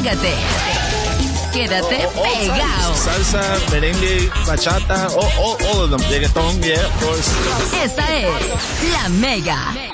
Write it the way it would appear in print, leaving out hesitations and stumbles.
pégate. Quédate pegado. Salsa, merengue, bachata, all of them. Reggaeton, yeah, of course. Esta es La Mega.